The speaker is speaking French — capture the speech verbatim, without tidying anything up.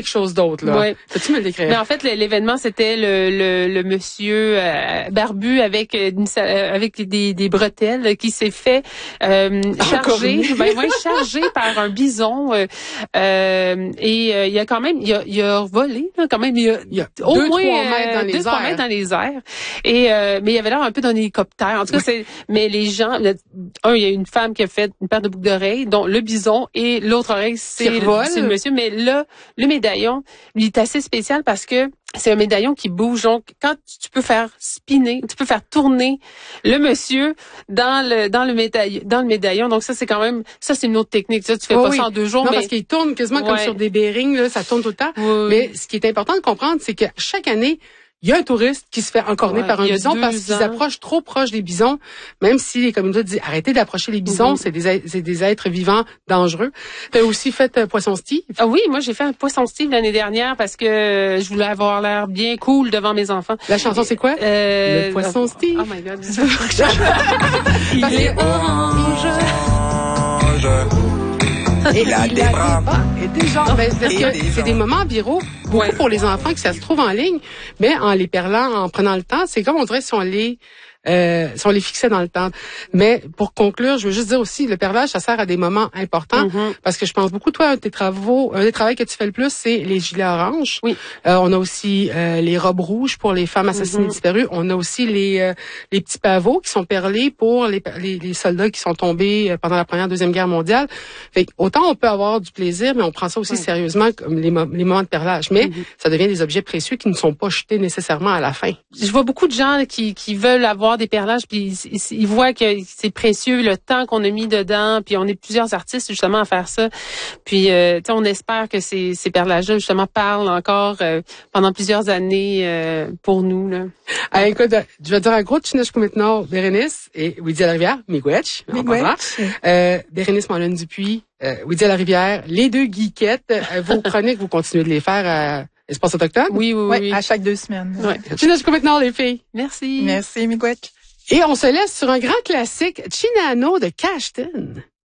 quelque chose d'autre, là. Ouais. Peux-tu me le décrire? Mais en fait, l'événement, c'était le, le, le monsieur euh, barbu avec une, avec des, des bretelles qui s'est fait euh, charger, ben, ouais, chargé par un bison. Euh, euh, et euh, il y a quand même, il a, il a volé, là, quand même, il y a, Il y a au deux, moins trois mètres dans euh, les deux, airs. trois mètres dans les airs. Et euh, mais il y avait l'air un peu d'un hélicoptère. En tout cas, Oui. c'est. Mais les gens, le, un, il y a une femme qui a fait une paire de boucles d'oreilles, dont le bison, et l'autre oreille, c'est le, c'est le monsieur. Mais là, le médaillon, lui, est assez spécial parce que c'est un médaillon qui bouge. Donc, quand tu peux faire spinner, tu peux faire tourner le monsieur dans le dans le médaillon, dans le médaillon. Donc ça, c'est quand même, ça c'est une autre technique. Ça, tu fais Oh, pas oui. ça en deux jours. Non, mais parce qu'il tourne quasiment ouais. comme sur des bearings, là, ça tourne tout le temps. Oui. Mais ce qui est important de comprendre, c'est que chaque année, il y a un touriste qui se fait encorner Ouais, par un il y a bison deux parce qu'ils ans. approchent trop proche des bisons, même si les communautés disent arrêtez d'approcher les bisons, Mm-hmm. c'est des c'est des êtres vivants dangereux. Tu as aussi fait euh, Poisson Steve. Ah oui, moi j'ai fait un poisson Steve l'année dernière parce que je voulais avoir l'air bien cool devant mes enfants. La chanson c'est quoi? Euh, Le Poisson Steve. Oh my God. Il est orange. Et Il a des bras. Et des jambes. Ben, parce Et que des c'est jambes. des moments viraux, beaucoup Ouais. pour les enfants, que ça se trouve en ligne, mais en les perlant, en prenant le temps, c'est comme on dirait si on les euh, si on les fixait dans le temps. Mais pour conclure, je veux juste dire aussi, le perlage, ça sert à des moments importants, Mm-hmm. parce que je pense beaucoup, toi, un de tes travaux, un des travaux que tu fais le plus, c'est les gilets oranges. Oui. Euh, on a aussi euh, les robes rouges pour les femmes assassinées Mm-hmm. disparues. On a aussi les euh, les petits pavots qui sont perlés pour les, les, les soldats qui sont tombés euh, pendant la Première, Deuxième Guerre mondiale. Fait que autant on peut avoir du plaisir, mais on prend ça aussi Oui. sérieusement comme les, mo- les moments de perlage. Mais Mm-hmm. ça devient des objets précieux qui ne sont pas jetés nécessairement à la fin. Je vois beaucoup de gens qui, qui veulent avoir des perlages, puis ils, ils voient que c'est précieux le temps qu'on a mis dedans, puis on est plusieurs artistes justement à faire ça. Puis euh, tu sais, on espère que ces, ces perlages-là justement parlent encore euh, pendant plusieurs années euh, pour nous là. Ah, écoute, je vais dire un gros tchinach maintenant, Bérénice et Weedy à la rivière, Miigwech. on Miigwech. parlera. Euh, Bérénice Mollane Dupuis, euh, Weedy à la rivière, les deux geekettes. Euh, vos chroniques, vous continuez de les faire à Espace Autochtone? Oui, oui, Oui, oui. à chaque deux semaines. Ouais. Tchinach maintenant, les filles. Merci. Merci, Miigwech. Et on se laisse sur un grand classique, Chinano de Cashton.